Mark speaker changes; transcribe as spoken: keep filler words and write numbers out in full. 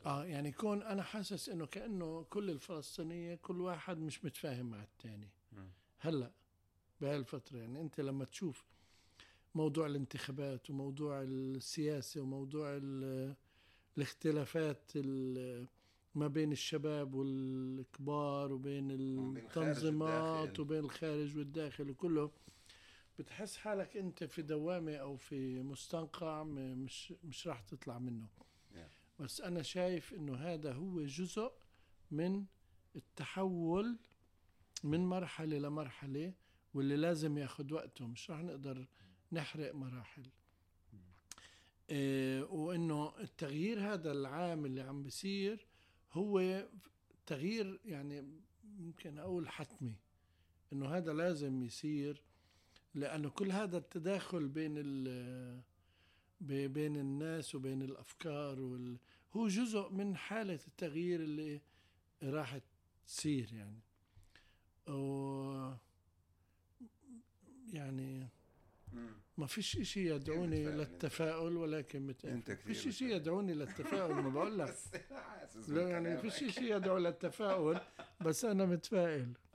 Speaker 1: اه يعني يكون انا حاسس انه كأنه كل الفلسطينية كل واحد مش متفاهم مع التاني. هلأ بهالفترة يعني انت لما تشوف موضوع الانتخابات وموضوع السياسة وموضوع الاختلافات ما بين الشباب والكبار وبين
Speaker 2: وبين خارج
Speaker 1: التنظيمات
Speaker 2: والداخل.
Speaker 1: وبين الخارج والداخل وكله، بتحس حالك انت في دوامة او في مستنقع مش مش راح تطلع منه.
Speaker 2: yeah.
Speaker 1: بس انا شايف انه هذا هو جزء من التحول من مرحلة لمرحلة، واللي لازم ياخد وقته، مش راح نقدر نحرق مراحل. إيه، وانه التغيير هذا العام اللي عم بيصير هو تغيير يعني ممكن اقول حتمي، انه هذا لازم يصير، لانه كل هذا التداخل بين ال بين الناس وبين الافكار وال هو جزء من حالة التغيير اللي راح تصير يعني. و يعني ما فيش اشي يدعوني للتفاؤل، ولكن متأكد فيش اشي يدعوني للتفاؤل. ما بقول لك لا يعني فيش اشي يدعو للتفاؤل، بس انا متفائل.